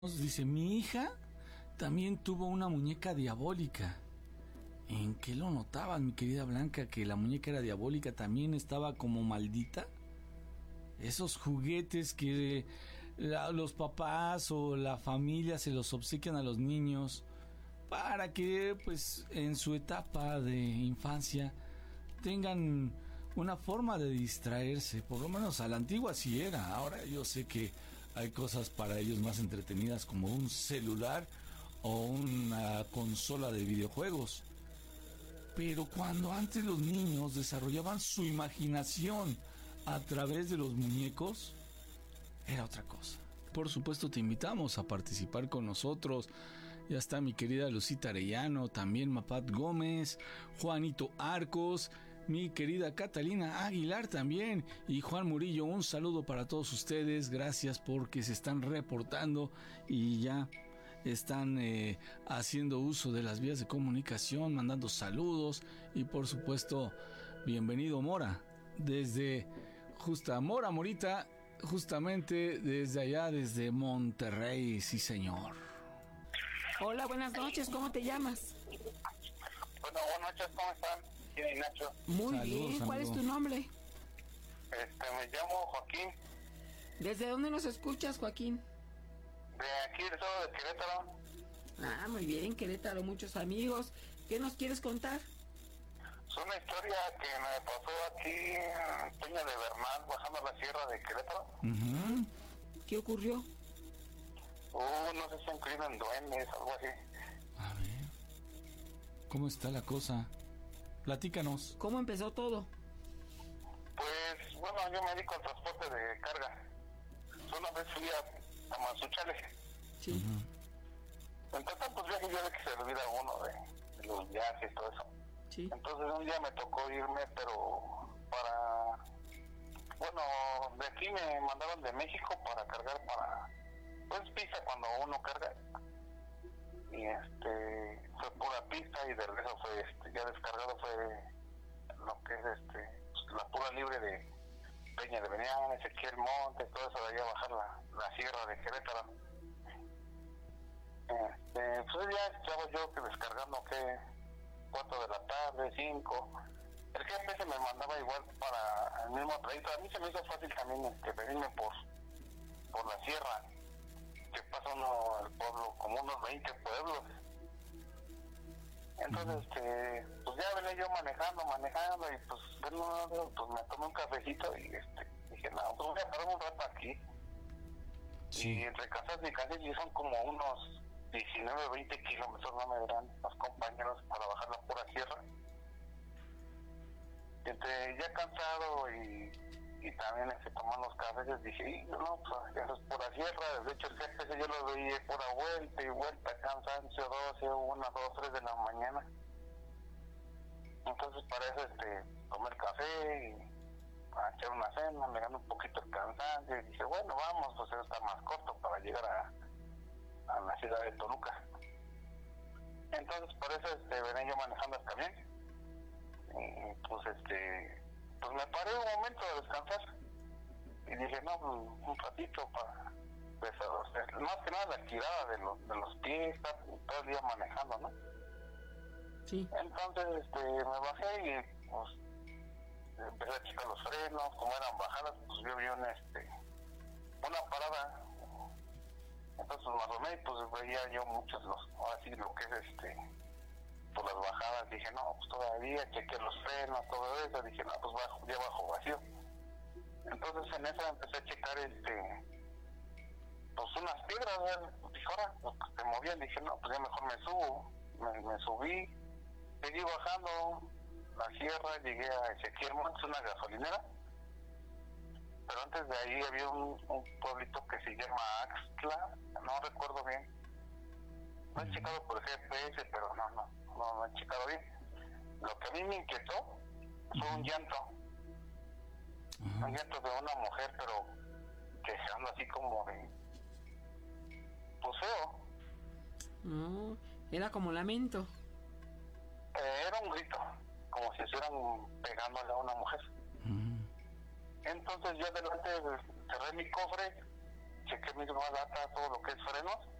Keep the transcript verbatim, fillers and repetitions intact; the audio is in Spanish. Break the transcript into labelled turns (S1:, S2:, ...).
S1: Dice, mi hija también tuvo una muñeca diabólica. ¿En qué lo notabas, mi querida Blanca, que la muñeca era diabólica? ¿También estaba como maldita? Esos juguetes que la, los papás o la familia se los obsequian a los niños para que, pues, en su etapa de infancia tengan una forma de distraerse. Por lo menos a la antigua sí era. Ahora yo sé que hay cosas para ellos más entretenidas, como un celular o una consola de videojuegos. Pero cuando antes los niños desarrollaban su imaginación a través de los muñecos, era otra cosa. Por supuesto, te invitamos a participar con nosotros. Ya está mi querida Lucita Arellano, también Mapat Gómez, Juanito Arcos, mi querida Catalina Aguilar también, y Juan Murillo. Un saludo para todos ustedes. Gracias porque se están reportando y ya están eh, haciendo uso de las vías de comunicación, mandando saludos. Y por supuesto, bienvenido Mora, desde justa Mora Morita, justamente desde allá, desde Monterrey. Sí, señor.
S2: Hola, buenas noches, ¿cómo te llamas?
S3: Bueno, buenas noches, ¿cómo están? ¿Quién es Nacho?
S2: Muy
S1: Saludos,
S2: bien, ¿cuál
S1: amigo.
S2: es tu nombre?
S3: Este, me llamo Joaquín,
S2: ¿Desde dónde nos escuchas, Joaquín?
S3: de aquí del estado de Querétaro.
S2: Ah, muy bien, Querétaro, muchos amigos. ¿Qué nos quieres contar?
S3: Es una historia que me pasó aquí en Peña de Bernal, bajando la sierra de Querétaro.
S1: Uh-huh.
S2: ¿Qué ocurrió?
S3: Uh, no sé si incluyen duendes, algo así.
S1: A ver, ¿cómo está la cosa? Platícanos.
S2: ¿Cómo empezó todo?
S3: Pues, bueno, yo me dedico al transporte de carga. Una vez fui a, a Manzuchale.
S2: Sí.
S1: Uh-huh.
S3: Entonces, pues viaje ya de que se olvida uno de, de los viajes y todo eso.
S2: Sí.
S3: Entonces un día me tocó irme, pero para... Bueno, de aquí me mandaron de México para cargar para... Pues pista cuando uno carga. Y este... Fue pura pista y de regreso fue este... Ya descargado fue lo que es este... Pues, la pura libre de Peña de Benián, Ezequiel Montes, todo eso de allá a bajar la, la sierra de Querétaro. Este... Pues ya estaba yo que descargando que... cuatro de la tarde, cinco. El G P S me mandaba igual para el mismo trayecto. A mí se me hizo fácil también este, venirme por por la sierra, que pasa uno al pueblo, como unos veinte pueblos. Entonces, este, pues ya venía yo manejando, manejando, y pues, bueno, pues me tomé un cafecito y este, dije, no, pues voy a parar un rato aquí.
S1: Sí.
S3: Y entre casas y casas y son como unos diecinueve, veinte kilómetros, no me verán los compañeros para bajar la pura sierra. Entre ya cansado y, y también este, tomando los cafés, dije, no, pues eso es pura sierra. De hecho, el G P S yo lo veía pura vuelta y vuelta, cansancio, doce, una, dos, tres de la mañana. Entonces, para eso, este, tomé el café y a echar una cena, me ganó un poquito el cansancio y dije, bueno, vamos, pues eso está más corto para llegar a a la ciudad de Toluca. Entonces por eso este venía yo manejando el camión y pues este pues me paré un momento de descansar y dije no, pues, un ratito para pues, o sea, más que nada la tirada de los de los pies, estar todo el día manejando, ¿no?
S2: Sí.
S3: Entonces este me bajé y pues empecé a checar los frenos, como eran bajadas, pues yo vi un este una parada. Entonces más o menos pues veía yo muchos los, ahora sí lo que es este, por las bajadas, dije no, pues todavía chequé los frenos, todo eso, dije no, pues bajo, ya bajo vacío. Entonces en eso empecé a checar este, pues unas piedras, dije ahora, pues se movían, dije no, pues ya mejor me subo, me, me subí, seguí bajando la sierra, llegué a Ezequiel Montes, una gasolinera. Pero antes de ahí había un, un pueblito que se llama Axtla, no recuerdo bien. No he checado por G P S, pero no, no, no, no he checado bien. Lo que a mí me inquietó fue un llanto. Uh-huh. Un llanto de una mujer, pero que se anda así como de puseo.
S2: No, era como lamento.
S3: Eh, era un grito, como si estuvieran pegándole a una mujer.
S1: Uh-huh.
S3: Entonces yo adelante cerré mi cofre, chequé mismo lata, todo lo que es frenos,